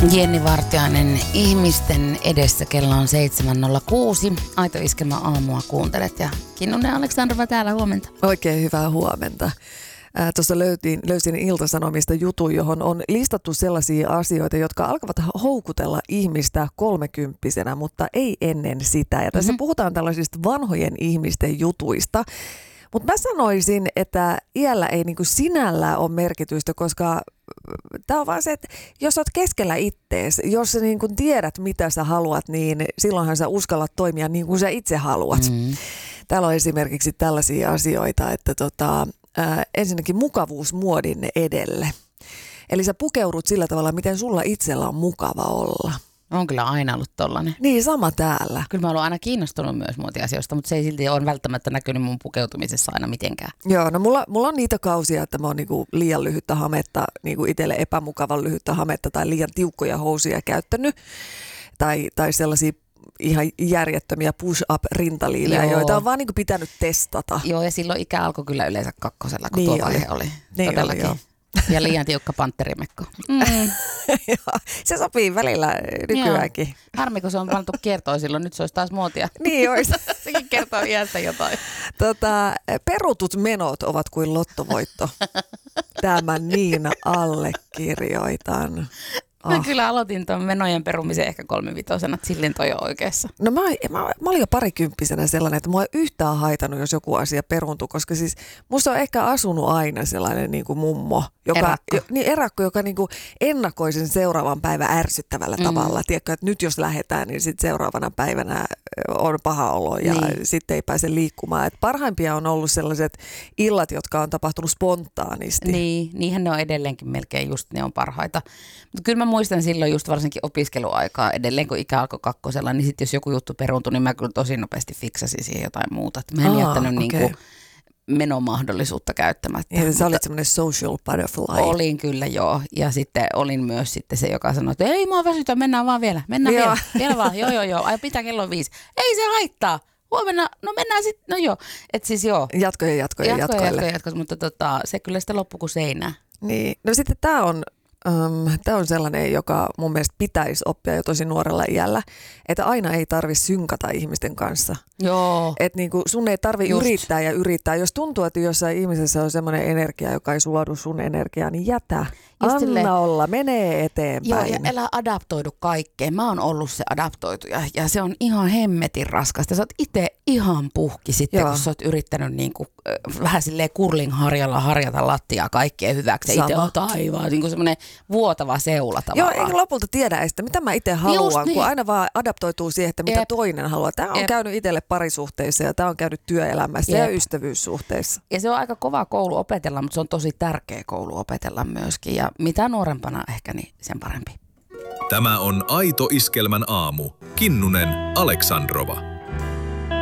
Jenni Vartiainen ihmisten edessä, kello on 7.06. Aito Iskelmä aamua kuuntelet ja Kinnunen Aleksandrova täällä, huomenta. Oikein hyvää huomenta. Tuossa löysin Ilta-Sanomista jutun, johon on listattu sellaisia asioita, jotka alkavat houkutella ihmistä 30-vuotiaana, mutta ei ennen sitä. Ja tässä puhutaan tällaisista vanhojen ihmisten jutuista. Mutta mä sanoisin, että iällä ei niinku sinällään ole merkitystä, koska tämä on vaan se, että jos olet keskellä ittees, jos sä niinku tiedät mitä sä haluat, niin silloinhan sä uskallat toimia niin kuin sä itse haluat. Täällä on esimerkiksi tällaisia asioita, että ensinnäkin mukavuusmuodin edelle. Eli sä pukeudut sillä tavalla, miten sulla itsellä on mukava olla. On kyllä aina ollut tollainen. Niin, sama täällä. Kyllä mä oon aina kiinnostunut myös muotiasioista, mutta se ei silti ole välttämättä näkynyt mun pukeutumisessa aina mitenkään. Joo, no mulla on niitä kausia, että mä oon niinku liian lyhyttä hametta, niinku itselle epämukavan lyhyttä hametta tai liian tiukkoja housuja käyttänyt. Tai sellaisia ihan järjettömiä push-up-rintaliivejä, joita on vaan niinku pitänyt testata. Joo, ja silloin ikä alkoi kyllä yleensä kakkosella, kun tuo vaihe oli. Niin todellakin. oli, ja liian tiukka pantterimekko. Se sopii välillä nykyäänkin. Joo. Harmi, kun se on pantu kiertoon silloin, nyt se olisi taas muotia. Niin olisi. Sekin kertoo iästä jotain. Perutut menot ovat kuin lottovoitto. Tämän niin allekirjoitan. Mä kyllä aloitin tuon menojen perumisen ehkä 3-5, että silleen toi on oikeassa. No mä olin jo parikymppisenä sellainen, että mua ei yhtään haitannut, jos joku asia peruntui, koska siis musta on ehkä asunut aina sellainen niin kuin mummo, erakko, joka niin kuin ennakoi sen seuraavan päivän ärsyttävällä tavalla. Tiedätkö, että nyt jos lähdetään, niin sitten seuraavana päivänä on paha olo ja sitten ei pääse liikkumaan. Et parhaimpia on ollut sellaiset illat, jotka on tapahtunut spontaanisti. Niin, niinhän ne on edelleenkin melkein just, ne on parhaita. Mutta kyllä mä muistan silloin just varsinkin opiskeluaikaa edelleen, kun ikä alkoi kakkosella, niin sitten jos joku juttu peruuntui, niin mä kyllä tosi nopeasti fiksasin siihen jotain muuta. Mä en jättänyt niinku menomahdollisuutta käyttämättä. Ja sä olit semmoinen social butterfly. Olin kyllä, joo. Ja sitten olin myös sitten se, joka sanoi, että ei mua väsytä, mennään vaan vielä. Vielä vaan, joo. Ai pitää kello 5. Ei se haittaa. Huomenna, no mennään sitten, no joo. Et siis joo. Jatkoja, mutta se kyllä sitten loppui kuin seinää. Niin, no sitten tämä on sellainen, joka mun mielestä pitäisi oppia jo tosi nuorella iällä, että aina ei tarvitse synkata ihmisten kanssa. Joo. Että niinku sun ei tarvitse yrittää. Jos tuntuu, että jossain ihmisessä on semmoinen energia, joka ei sulaudu sun energiaan, niin jätä. Anna olla, menee eteenpäin. Joo, ja älä adaptoidu kaikkeen. Mä oon ollut se adaptoituja ja se on ihan hemmetin raskasta. Sä oot itse ihan puhki sitten, kun sä oot yrittänyt niinku, vähän silleen curling-harjalla harjata lattiaa kaikkeen hyväksi. Itse oot aivan niin kuin semmoinen vuotava seula tavallaan. Joo, eikä lopulta tiedä sitä, mitä mä itse haluan, kun aina vaan adaptoituu siihen, että mitä toinen haluaa. Tämä on käynyt itselle parisuhteissa ja tämä on käynyt työelämässä ja ystävyyssuhteissa. Ja se on aika kova koulu opetella, mutta se on tosi tärkeä koulu opetella myöskin. Ja mitä nuorempana ehkä, niin sen parempi. Tämä on Aito Iskelmän aamu. Kinnunen, Aleksandrova.